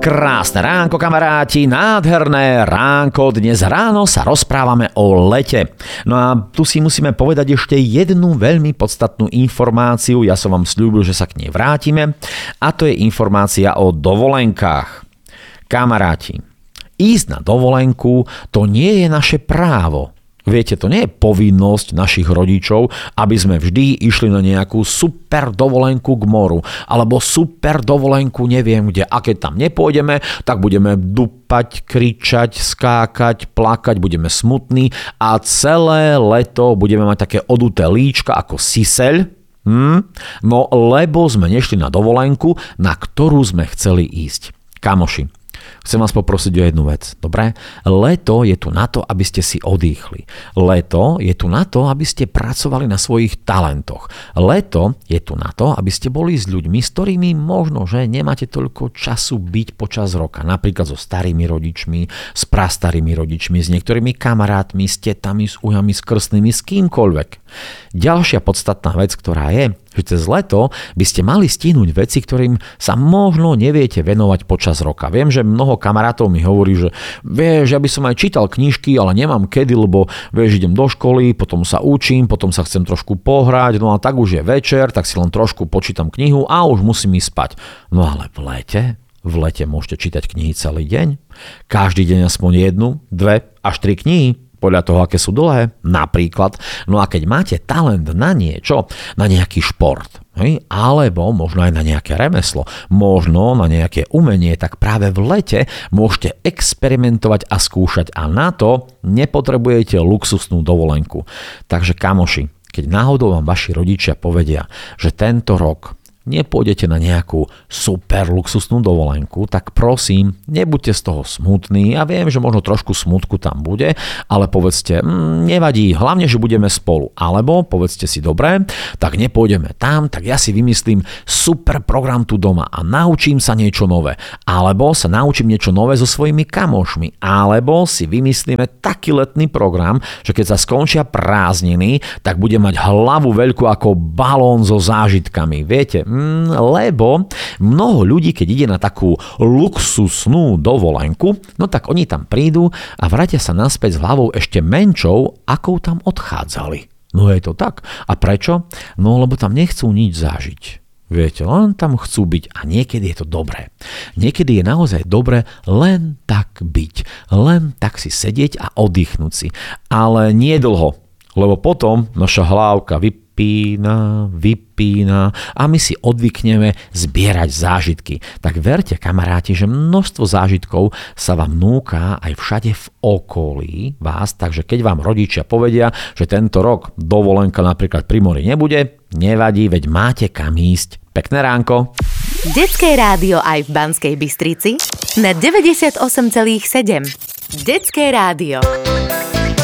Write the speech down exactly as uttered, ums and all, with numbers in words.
Krásne ránko, kamaráti, nádherné ránko. Dnes ráno sa rozprávame o lete. No a tu si musíme povedať ešte jednu veľmi podstatnú informáciu. Ja som vám sľúbil, že sa k nej vrátime. A to je informácia o dovolenkách. Kamaráti, ísť na dovolenku to nie je naše právo. Viete, to nie je povinnosť našich rodičov, aby sme vždy išli na nejakú super dovolenku k moru, alebo super dovolenku neviem kde. A keď tam nepôjdeme, tak budeme dupať, kričať, skákať, plakať, budeme smutní a celé leto budeme mať také oduté líčka ako siseľ. Hm? No lebo sme nešli na dovolenku, na ktorú sme chceli ísť. Kamoši, chcem vás poprosiť o jednu vec, dobre? Leto je tu na to, aby ste si odýchli. Leto je tu na to, aby ste pracovali na svojich talentoch. Leto je tu na to, aby ste boli s ľuďmi, s ktorými možno, že nemáte toľko času byť počas roka. Napríklad so starými rodičmi, s prastarými rodičmi, s niektorými kamarátmi, s tetami, s ujami, s krstnými, s kýmkoľvek. Ďalšia podstatná vec, ktorá je, že cez leto by ste mali stihnúť veci, ktorým sa možno neviete venovať počas roka. Viem, že mnoho kamarátov mi hovorí, že vieš, ja by som aj čítal knižky, ale nemám kedy, lebo vieš, idem do školy, potom sa učím, potom sa chcem trošku pohrať, no a tak už je večer, tak si len trošku počítam knihu a už musím ísť spať. No ale v lete, v lete môžete čítať knihy celý deň, každý deň aspoň jednu, dve až tri knihy, podľa toho, aké sú dlhé, napríklad. No a keď máte talent na niečo, na nejaký šport, hej, alebo možno aj na nejaké remeslo, možno na nejaké umenie, tak práve v lete môžete experimentovať a skúšať a na to nepotrebujete luxusnú dovolenku. Takže kamoši, keď náhodou vám vaši rodičia povedia, že tento rok nepôjdete na nejakú super luxusnú dovolenku, tak prosím, nebuďte z toho smutní. Ja viem, že možno trošku smutku tam bude, ale povedzte, mmm, nevadí, hlavne, že budeme spolu. Alebo povedzte si, dobre, tak nepôjdeme tam, tak ja si vymyslím super program tu doma a naučím sa niečo nové. Alebo sa naučím niečo nové so svojimi kamošmi. Alebo si vymyslíme taký letný program, že keď sa skončia prázdniny, tak budem mať hlavu veľkú ako balón so zážitkami. Viete, lebo mnoho ľudí, keď ide na takú luxusnú dovolenku, no tak oni tam prídu a vrátia sa naspäť s hlavou ešte menšou, akou tam odchádzali. No je to tak. A prečo? No lebo tam nechcú nič zažiť. Viete, len tam chcú byť a niekedy je to dobré. Niekedy je naozaj dobré len tak byť, len tak si sedieť a oddychnúť si. Ale nie dlho, lebo potom naša hlávka vypína, vypína, vypína a my si odvykneme zbierať zážitky. Tak verte, kamaráti, že množstvo zážitkov sa vám núka aj všade v okolí vás, takže keď vám rodičia povedia, že tento rok dovolenka napríklad pri mori nebude, nevadí, veď máte kam ísť. Pekné ránko. Detské rádio aj v Banskej Bystrici na deväťdesiatosem celá sedem. Detské rádio.